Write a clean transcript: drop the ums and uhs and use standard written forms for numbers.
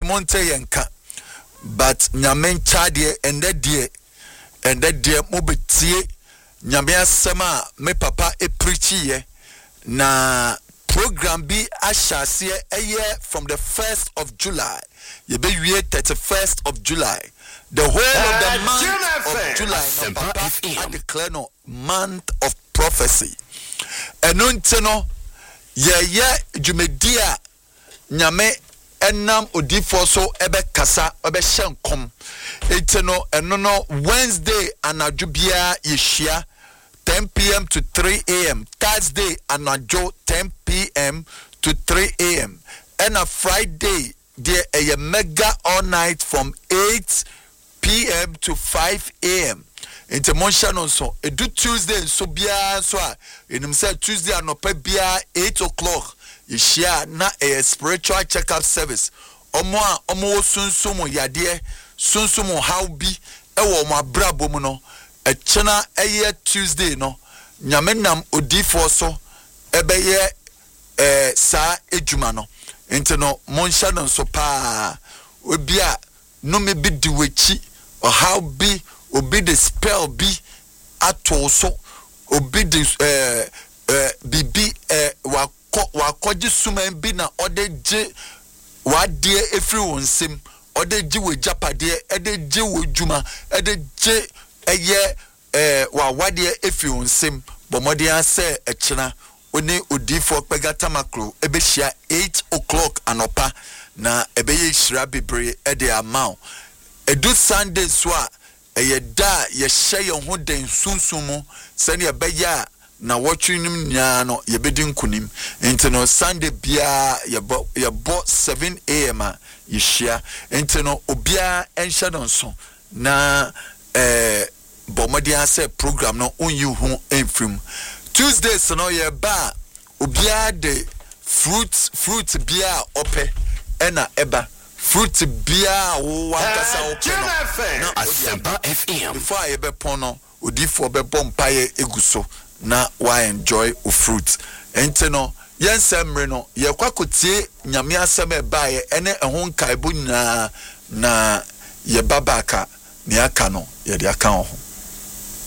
monte yenka but nyame chade and that dear mobetie nyame asema me papa e preachie na program bi ashase from the 1st of July you be 31st of July the whole of the month of July no, papa I declare no month of prophecy enunte ye jumedia nyame enam odifo so ebe kasa ebe hyenkom etino eno Wednesday anadwo bia yehia 10 p.m. to 3 a.m. Thursday anadwo 10 p.m. to 3 a.m. and a Friday there a mega all night from 8 p.m. to 5 a.m. Into Monshano so do Tuesday so bia so in say Tuesday anopa bia 8 o'clock yeshia na a spiritual checkup service omo sunsumo yade sunsumo how bi ewo mo abrabo mu no e chena eye Tuesday no nyame nam odifo so ebeye sa ejuma no enti no monsha no so pa obi a no me bi di wechi or how bi obi the spell bi ato so obi the bibi wakoji suman bi na odeje wade efri wonsem odeje we japade edeje we djuma edeje eye wa wade efri wonsem bomode ase echena oni odifo pegata makro ebehia 8 o'clock anopa na ebeye hira bebre ede amount edu Sunday so a eye da ye hye ho den sunsumu sene ebeya na watching nya no ye bedi nkunim enti no Sunday bia ye bo 7 a.m. ye hia enti no obia enhye no so na bomodi ase program no onyu hu enfrim Tuesday so no ye ba obia de fruit bia ope ena eba fruit bia wo wakasa ope no na Asempa FM before ye be pono odifo be bompaye eguso na wa enjoy o fruit enti no yensemre no ye kwakotie nyame asem e bae ene ehon nkaebo nyina na ye babaka ne aka no ye de aka ho